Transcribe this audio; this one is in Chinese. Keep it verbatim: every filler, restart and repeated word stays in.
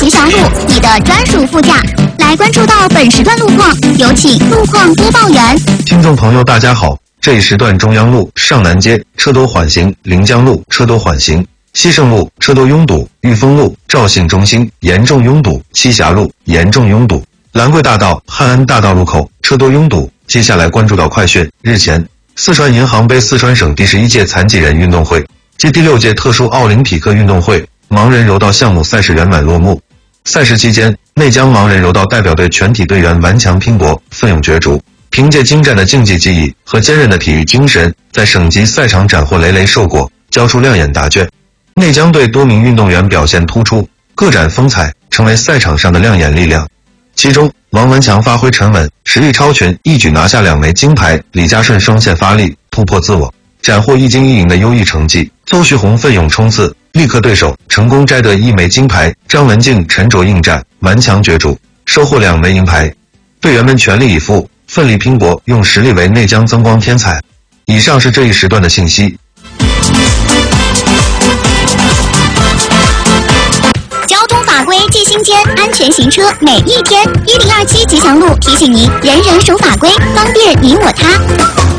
祥路，你的专属副驾。来关注到本时段路况，有请路况播报员。 听众朋友，大家好，这一时段中央路上南街车多缓行，临江路车多缓行，西盛路车多拥堵，裕丰路肇信中心严重拥堵，栖霞路严重拥堵，兰桂大道汉安大道路口车多拥堵。接下来关注到快讯，日前，四川银行杯四川省第十一届残疾人运动会暨第六届特殊奥林匹克运动会盲人柔道项目赛事圆满落幕。赛事期间，内江盲人柔道代表队全体队员顽强拼搏，奋勇角逐，凭借精湛的竞技技艺和坚韧的体育精神，在省级赛场斩获累累硕果，交出亮眼答卷。内江队多名运动员表现突出，各展风采，成为赛场上的亮眼力量。其中，王文强发挥沉稳，实力超群，一举拿下两枚金牌；李家顺双线发力，突破自我，斩获一金一银的优异成绩。邹旭红奋勇冲刺，力克对手，成功摘得一枚金牌。张文静沉着应战，顽强角逐，收获两枚银牌。队员们全力以赴，奋力拼搏，用实力为内江增光添彩。以上是这一时段的信息。 交通法规记心间，安全行车每一天。一零二七吉祥路提醒您：人人守法规，方便你我他。